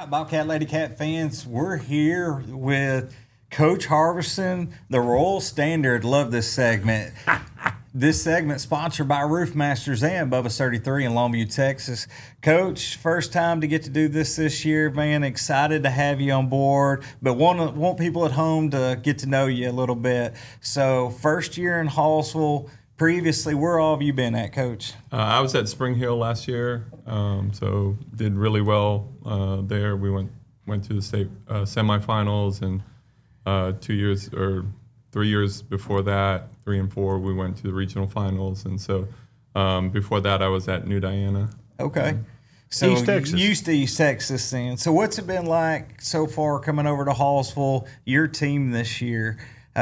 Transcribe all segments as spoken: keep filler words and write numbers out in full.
right, Bobcat Lady Cat fans, we're here with Coach Harbison, the Royal Standard. Love this segment. This segment sponsored by Roof Masters and Bubba's thirty-three in Longview, Texas. Coach, first time to get to do this this year, man. Excited to have you on board, but want want people at home to get to know you a little bit. So, first year in Hallsville. Previously, where all have you been at, Coach? Uh, I was at Spring Hill last year, um, so did really well uh, there. We went went to the state uh, semifinals, and uh, two years or three years before that, three and four, we went to the regional finals. And so um, before that, I was at New Diana. Okay. So East Texas. Used to East Texas then. So what's it been like so far coming over to Hallsville, your team this year?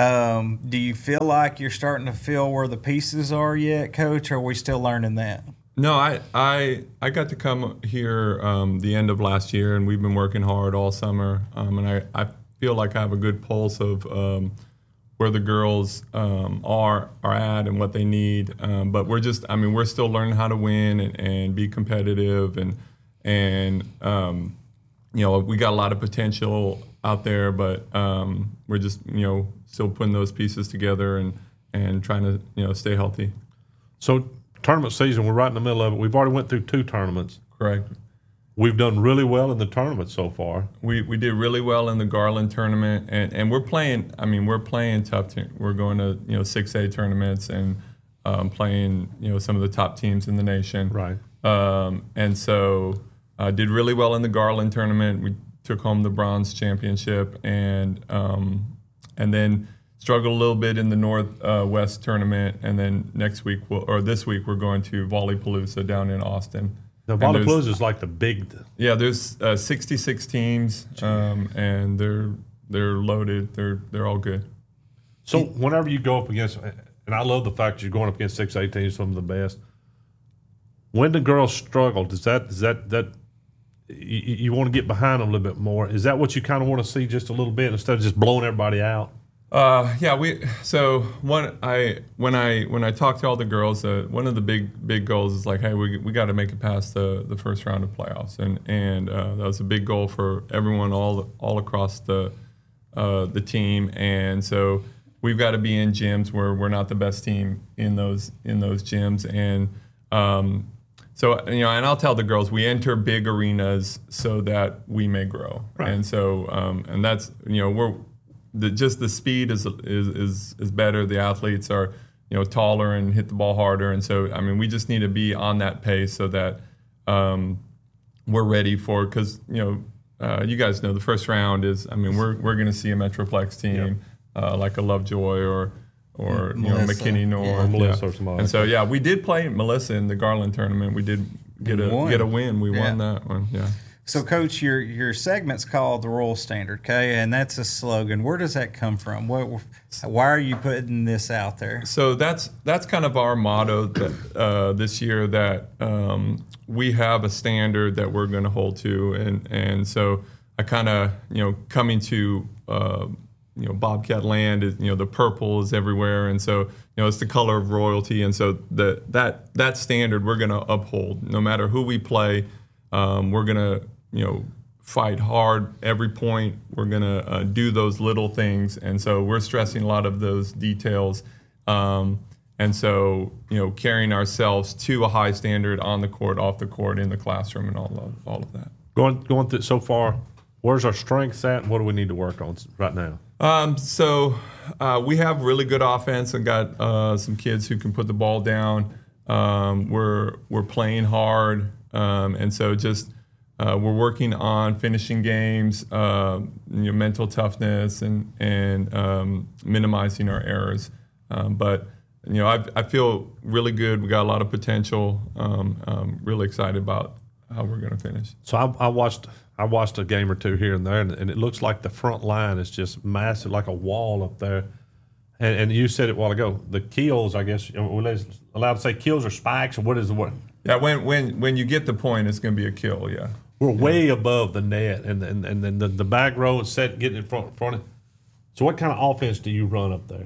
Um, do you feel like you're starting to feel where the pieces are yet, Coach, or are we still learning that? No, I I, I got to come here um, the end of last year, and we've been working hard all summer. Um, and I, I feel like I have a good pulse of um, where the girls um, are are at and what they need. Um, but we're just, I mean, we're still learning how to win and, and be competitive. And, and um, you know, we got a lot of potential out there, but um, we're just, you know, still putting those pieces together and, and trying to, you know, stay healthy. So tournament season, we're right in the middle of it. We've already went through two tournaments. Correct. We've done really well in the tournament so far. We we did really well in the Garland tournament, and, and we're playing, I mean, we're playing tough teams. We're going to, you know, six A tournaments and um, playing, you know, some of the top teams in the nation. Right. Um, and so uh, did really well in the Garland tournament. We took home the bronze championship, and um, and then struggled a little bit in the Northwest uh, tournament. And then next week, we'll, or this week, we're going to Volleypalooza down in Austin. Now, Volleypalooza is like the big. Yeah, there's uh, sixty-six teams, um, and they're they're loaded. They're they're all good. So whenever you go up against, and I love the fact you're going up against six A teams, some of the best. When the girls struggle, does that is that that you, you want to get behind them a little bit more? Is that what you kind of want to see just a little bit instead of just blowing everybody out? Uh, yeah, we so one I when I when I talk to all the girls, uh, one of the big big goals is like, hey, we we got to make it past the, the first round of playoffs, and and uh, that was a big goal for everyone all all across the uh, the team, and so we've got to be in gyms where we're not the best team in those in those gyms, and um, so you know, and I'll tell the girls we enter big arenas so that we may grow, right. and so um, and that's you know we're. The, just the speed is, is is is better. The athletes are, you know, taller and hit the ball harder, and so I mean, we just need to be on that pace so that um, we're ready for. Because you know, uh, you guys know the first round is. I mean, we're we're going to see a Metroplex team yep. uh, like a Lovejoy or or you Melissa. know McKinney North, yeah. or Melissa yeah. or somebody. And so yeah, we did play Melissa in the Garland tournament. We did get a won. get a win. We yeah. won that one. Yeah. So, Coach, your your segment's called the Royal Standard, okay, and that's a slogan. Where does that come from? What, why are you putting this out there? So that's that's kind of our motto that, uh, this year. That um, we have a standard that we're going to hold to, and and so I kind of you know coming to uh, you know Bobcat Land is you know the purple is everywhere, and so you know it's the color of royalty, and so the that that standard we're going to uphold no matter who we play. Um, we're going to you know, fight hard every point. We're going to uh, do those little things. And so we're stressing a lot of those details. Um, and so, you know, carrying ourselves to a high standard on the court, off the court, in the classroom, and all of, all of that. Going going through so far, where's our strengths at, and what do we need to work on right now? Um, so uh, we have really good offense and got uh, some kids who can put the ball down. Um, we're, we're playing hard. Um, and so just uh, we're working on finishing games, uh, you know, mental toughness, and and um, minimizing our errors. Um, but you know, I I feel really good. We got a lot of potential. Um, um, really excited about how we're going to finish. So I, I watched I watched a game or two here and there, and, and it looks like the front line is just massive, like a wall up there. And, and you said it a while ago. The keels, I guess, we're allowed to say keels or spikes, or what is the word? Yeah, when when when you get the point, it's going to be a kill. Yeah, we're yeah. way above the net, and and and then the, the back row is set, getting in front front. Of, so what kind of offense do you run up there?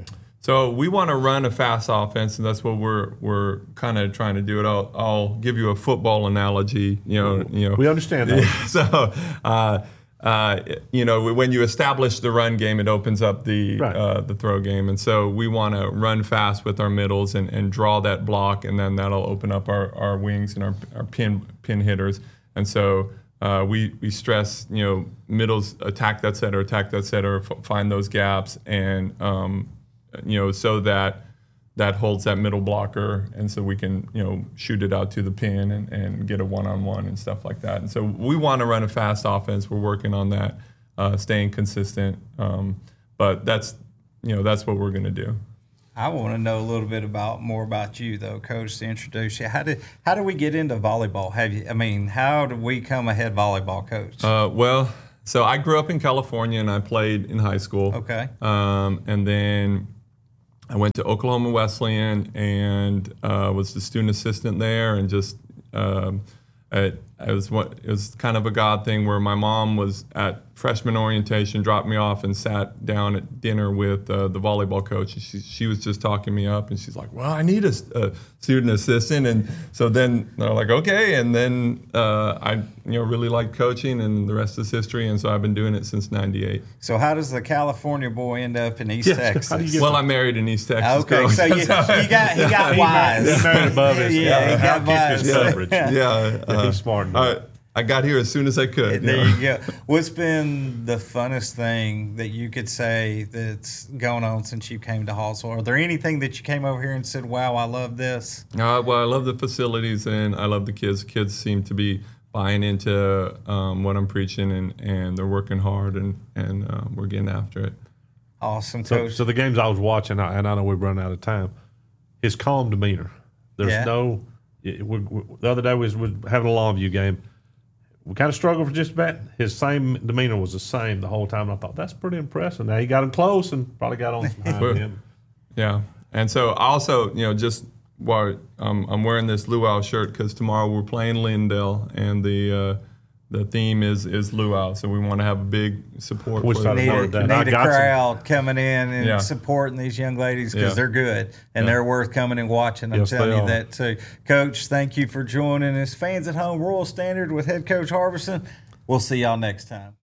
So we want to run a fast offense, and that's what we're we're kind of trying to do. It. I'll, I'll give you a football analogy. You know, you know. We understand that. So, uh, uh, you know, when you establish the run game, it opens up the Right. uh, the throw game, and so we want to run fast with our middles and, and draw that block, and then that'll open up our, our wings and our, our pin pin hitters, and so. Uh, we, we stress, you know, middles, attack that setter, attack that setter, f- find those gaps, and, um, you know, so that that holds that middle blocker, and so we can, you know, shoot it out to the pin and, and get a one-on-one and stuff like that. And so we want to run a fast offense. We're working on that, uh, staying consistent. Um, but that's, you know, that's what we're going to do. I want to know a little bit about more about you, though, Coach, to introduce you. How did how did we get into volleyball? Have you? I mean, how did we come a head volleyball coach? Uh, well, so I grew up in California and I played in high school. Okay. Um, and then I went to Oklahoma Wesleyan and uh, was the student assistant there, and just um, it, it was what it was kind of a God thing where my mom was at freshman orientation, dropped me off, and sat down at dinner with uh, the volleyball coach. And she she was just talking me up, and she's like, "Well, I need a, a student assistant." And so then they're like, "Okay." And then uh, I you know really liked coaching, and the rest is history. And so I've been doing it since ninety-eight. So how does the California boy end up in East Yeah, how do you Texas? get- Well, I married an East Texas Okay, girl. so you, you got he got wise. He's married above his. Yeah, he I'll got keep this wise. coverage. yeah, Yeah, uh, he's smart. I, I got here as soon as I could. There know. you go. What's been the funnest thing that you could say that's going on since you came to Hallsville? Are there anything that you came over here and said, "Wow, I love this"? Uh, well, I love the facilities and I love the kids. Kids seem to be buying into um, what I'm preaching, and, and they're working hard, and, and uh, we're getting after it. Awesome, So, Coach. so the games I was watching, I- and I know we've run out of time. His calm demeanor. There's Yeah. no. It, we, we, the other day we was, was having a Longview game. We kind of struggled for just about. His same demeanor was the same the whole time. And I thought that's pretty impressive. Now he got him close and probably got on some behind him. Yeah. And so also, you know, just while um, I'm wearing this luau shirt because tomorrow we're playing Lindale, and the uh, the theme is is luau. So we want to have a big support Wish for I'd the need heard a, that. I need a got some- crowd coming in and Yeah. supporting these young ladies because Yeah. they're good and Yeah. they're worth coming and watching. I'm Yes, telling they you are. that too. Coach, thank you for joining us. Fans at home, Royal Standard with head coach Harbison. We'll see y'all next time.